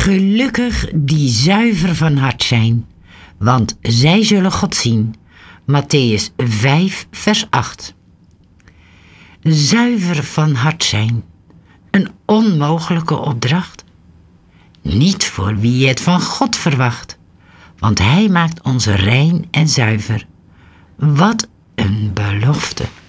Gelukkig die zuiver van hart zijn, want zij zullen God zien. Mattheüs 5, vers 8. Zuiver van hart zijn, een onmogelijke opdracht. Niet voor wie het van God verwacht, want Hij maakt ons rein en zuiver. Wat een belofte!